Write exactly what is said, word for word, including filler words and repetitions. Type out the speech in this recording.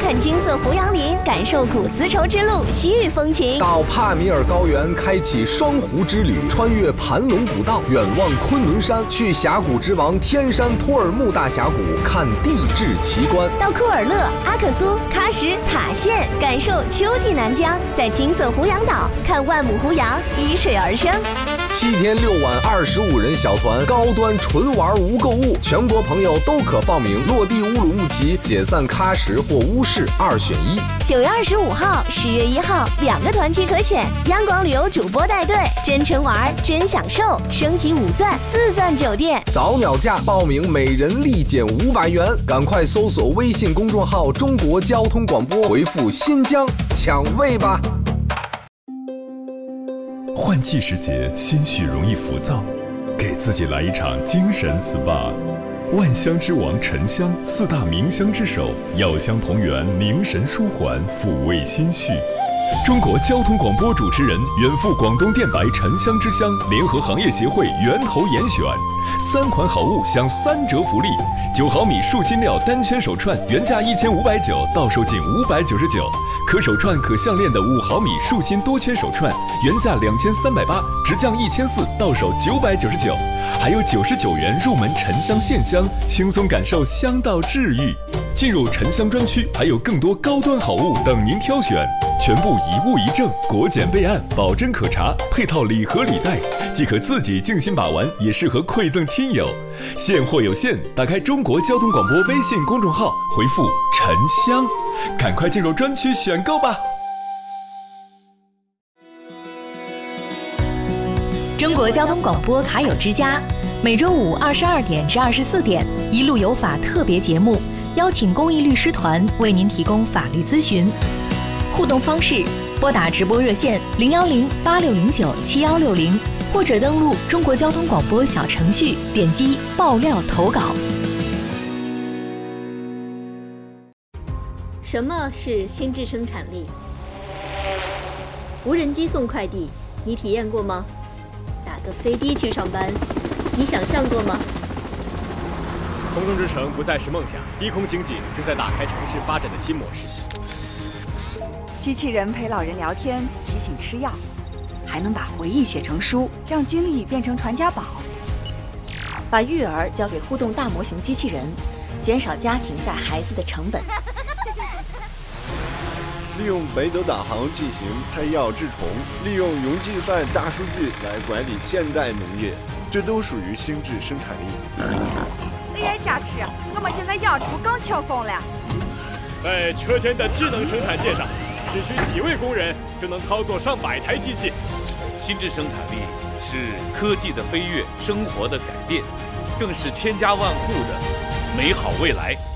看金色胡杨林，感受古丝绸之路西域风情； 到帕米尔高原，开启双湖之旅，穿越盘龙古道，远望昆仑山，去峡谷之王天山托尔木大峡谷看地质奇观； 到库尔勒、阿克苏、喀什、塔县，感受秋季南疆，在金色胡杨岛看万亩胡杨依水而生。 七天六晚，二十五人小团，高端纯玩无购物，全国朋友都可报名。落地乌鲁木齐，解散喀什或乌市，二选一。 九月二十五号、十月一号，两个团期可选。央广旅游主播带队，真纯玩真享受，升级五钻四钻酒店， 早鸟价报名，每人立减五百元。赶快搜索微信公众号“中国交通广播”，回复“新疆”抢位吧。 换季时节，心绪容易浮躁，给自己来一场精神 S P A。万香之王沉香，四大名香之首，药香同源，凝神舒缓，抚慰心绪。中国交通广播主持人，远赴广东电白沉香之乡，联合行业协会源头严选，三款好物享三折福利：九毫米树芯料单圈手串原价一千五百九，到手仅五百九十九；可手串可项链的五毫米树芯多圈手串原价两千三百八，直降一千四，到手九百九十九。还有九十九元入门沉香线香，轻松感受香道治愈。进入沉香专区，还有更多高端好物等您挑选，全部一物一证，国检备案，保真可查，配套礼盒礼袋，既可自己静心把玩，也适合馈赠亲友。现货有限，打开中国交通广播微信公众号，回复沉香，赶快进入专区选购吧。 中国交通广播卡友之家，每周五二十二点至二十四点，一路有法特别节目，邀请公益律师团为您提供法律咨询。互动方式：拨打直播热线零幺零八六零九七幺六零，或者登录中国交通广播小程序，点击爆料投稿。 什么是心智生产力？无人机送快递，你体验过吗？打个飞的去上班，你想象过吗？ 空中之城不再是梦想，低空经济正在打开城市发展的新模式。 机器人陪老人聊天，提醒吃药，还能把回忆写成书，让经历变成传家宝。 把育儿交给互动大模型机器人，减少家庭带孩子的成本。 利用北斗导航进行配药治虫，利用云计算大数据来管理现代农业，这都属于心智生产力。 A I 加持，我们现在养猪更轻松了。 在车间的智能生产线上，只需几位工人就能操作上百台机器。 心智生产力是科技的飞跃，生活的改变，更是千家万户的美好未来。